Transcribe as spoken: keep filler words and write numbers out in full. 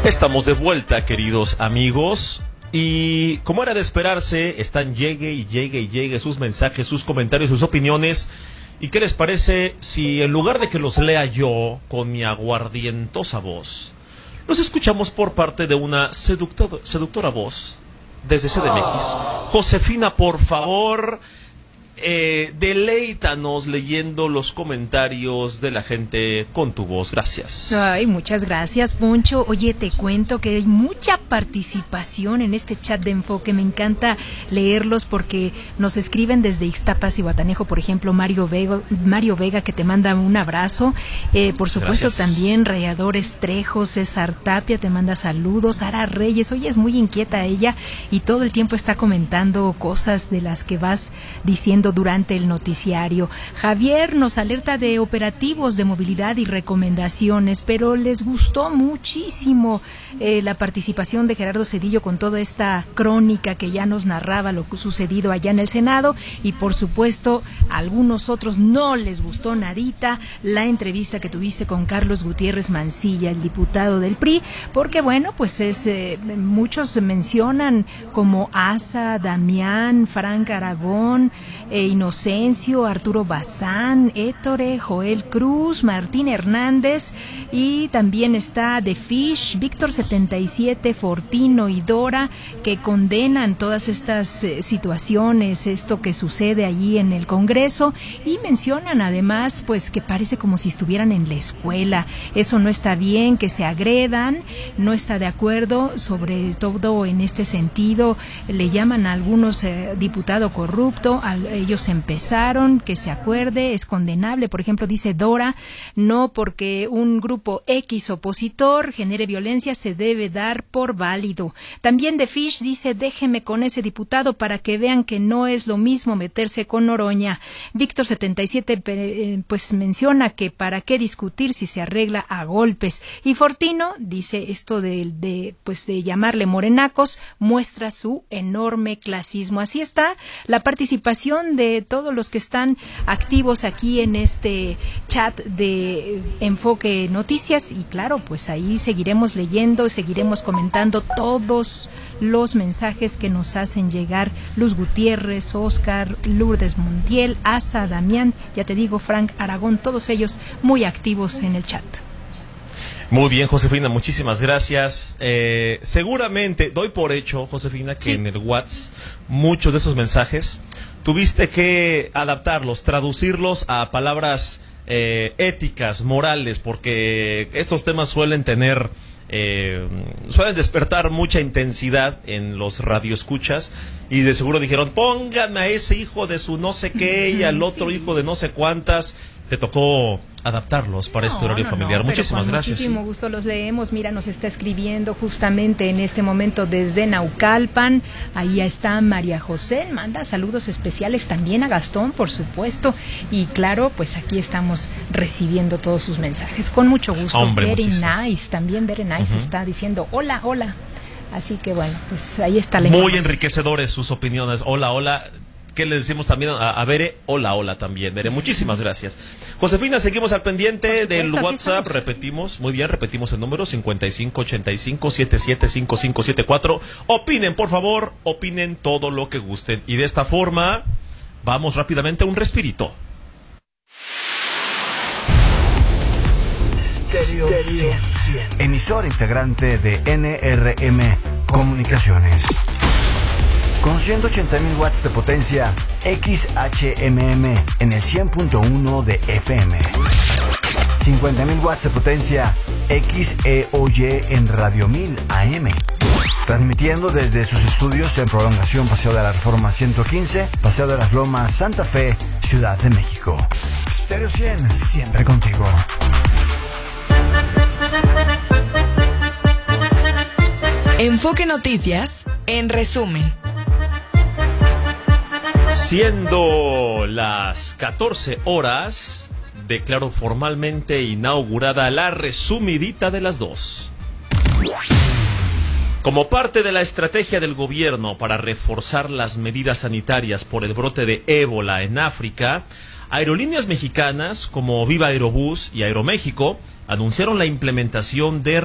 Estamos de vuelta, queridos amigos, y como era de esperarse, están llegue y llegue y llegue sus mensajes, sus comentarios, sus opiniones. ¿Y qué les parece si en lugar de que los lea yo con mi aguardientosa voz, los escuchamos por parte de una seductor, seductora voz desde C D M X? Josefina, por favor, eh, deleítanos leyendo los comentarios de la gente con tu voz. Gracias. Ay, muchas gracias, Poncho. Oye, te cuento que hay mucha participación en este chat de Enfoque. Me encanta leerlos porque nos escriben desde Ixtapas y Guatanejo, por ejemplo, Mario Vega, Mario Vega, que te manda un abrazo. Eh, por supuesto, gracias. También Rayadores Trejo, César Tapia te manda saludos. Sara Reyes, oye, es muy inquieta ella y todo el tiempo está comentando cosas de las que vas diciendo durante el noticiario. Javier nos alerta de operativos de movilidad y recomendaciones, pero les gustó muchísimo eh, la participación de Gerardo Zedillo con toda esta crónica que ya nos narraba lo sucedido allá en el Senado, y por supuesto a algunos otros no les gustó nadita la entrevista que tuviste con Carlos Gutiérrez Mancilla, el diputado del P R I, porque bueno, pues es eh, muchos mencionan como Asa, Damián, Frank Aragón, eh, Inocencio, Arturo Bazán, Hétore, Joel Cruz, Martín Hernández, y también está The Fish, Víctor setenta y siete, Fortino y Dora, que condenan todas estas eh, situaciones, esto que sucede allí en el Congreso, y mencionan además pues que parece como si estuvieran en la escuela. Eso no está bien, que se agredan, no está de acuerdo, sobre todo en este sentido le llaman a algunos eh, diputado corrupto, a ellos empezaron, que se acuerde, es condenable, por ejemplo, dice Dora, no porque un grupo X opositor genere violencia se debe dar por válido. También The Fish dice, déjeme con ese diputado para que vean que no es lo mismo meterse con Noroña. Víctor setenta y siete pues menciona que para qué discutir si se arregla a golpes. Y Fortino dice esto de, de pues de llamarle morenacos muestra su enorme clasismo. Así está la participación de todos los que están activos aquí en este chat de Enfoque Noticias, y claro, pues ahí seguiremos leyendo y seguiremos comentando todos los mensajes que nos hacen llegar Luz Gutiérrez, Oscar, Lourdes Montiel, Asa, Damián, ya te digo, Frank Aragón, todos ellos muy activos en el chat. Muy bien, Josefina, muchísimas gracias. Eh, seguramente, doy por hecho, Josefina, que sí, en el WhatsApp muchos de esos mensajes tuviste que adaptarlos, traducirlos a palabras eh, éticas, morales, porque estos temas suelen tener, eh, suelen despertar mucha intensidad en los radioescuchas, y de seguro dijeron, pónganme a ese hijo de su no sé qué y al otro sí. hijo de no sé cuántas. Te tocó adaptarlos para no, este horario no, familiar. No, Muchísimas gracias. Muchísimo sí. gusto los leemos. Mira, nos está escribiendo justamente en este momento desde Naucalpan. Ahí está María José. Manda saludos especiales también a Gastón, por supuesto. Y claro, pues aquí estamos recibiendo todos sus mensajes. Con mucho gusto. Hombre, Very muchísimo. Nice. También Very Nice uh-huh. está diciendo hola, hola. Así que bueno, pues ahí está la Muy información. enriquecedores sus opiniones. Hola, hola. ¿Qué le decimos también a, a Bere? Hola, hola también, Bere. Muchísimas gracias. Josefina, seguimos al pendiente del WhatsApp. Repetimos, muy bien, repetimos el número cincuenta y cinco ochenta y cinco setenta y siete cincuenta y cinco setenta y cuatro. Opinen, por favor, opinen todo lo que gusten. Y de esta forma, vamos rápidamente a un respirito. Stereo cien, emisora integrante de N R M Comunicaciones. Con ciento ochenta mil watts de potencia, X H M M en el cien punto uno de F M. cincuenta mil watts de potencia, X E O Y en Radio mil A M. Transmitiendo desde sus estudios en Prolongación Paseo de la Reforma ciento quince, Paseo de las Lomas, Santa Fe, Ciudad de México. Stereo cien, siempre contigo. Enfoque Noticias, en resumen. Siendo las catorce horas, declaro formalmente inaugurada la resumidita de las dos. Como parte de la estrategia del gobierno para reforzar las medidas sanitarias por el brote de ébola en África, aerolíneas mexicanas como Viva Aerobús y Aeroméxico anunciaron la implementación de